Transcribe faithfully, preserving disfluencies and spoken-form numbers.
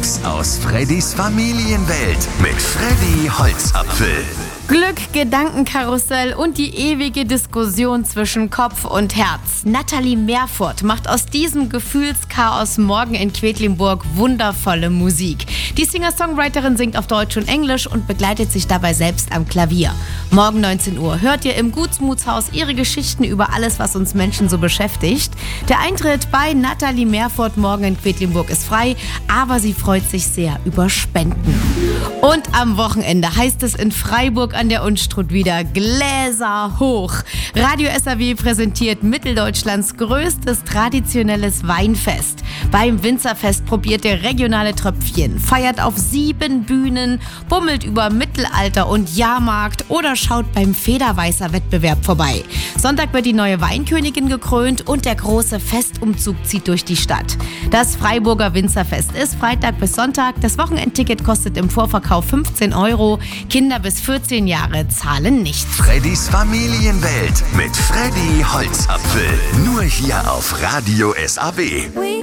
Tipps aus Freddys Familienwelt mit Freddy Holzapfel. Glück, Gedankenkarussell und die ewige Diskussion zwischen Kopf und Herz. Nathalie Merfurt macht aus diesem Gefühlschaos morgen in Quedlinburg wundervolle Musik. Die Singer-Songwriterin singt auf Deutsch und Englisch und begleitet sich dabei selbst am Klavier. Morgen neunzehn Uhr hört ihr im Gutsmutshaus ihre Geschichten über alles, was uns Menschen so beschäftigt. Der Eintritt bei Nathalie Merfurt morgen in Quedlinburg ist frei, aber sie freut sich sehr über Spenden. Und am Wochenende heißt es in Freiburg an der Unstrut wieder Gläser hoch. Radio S A W präsentiert Mitteldeutschlands größtes traditionelles Weinfest. Beim Winzerfest probiert ihr regionale Tröpfchen, feiert auf sieben Bühnen, bummelt über Mittelalter und Jahrmarkt oder schaut beim Federweißer-Wettbewerb vorbei. Sonntag wird die neue Weinkönigin gekrönt und der große Festumzug zieht durch die Stadt. Das Freiburger Winzerfest ist Freitag bis Sonntag. Das Wochenendticket kostet im Vorverkauf fünfzehn Euro. Kinder bis vierzehn Jahre zahlen nichts. Freddys Familienwelt mit Freddy Holzapfel. Nur hier auf Radio S A W.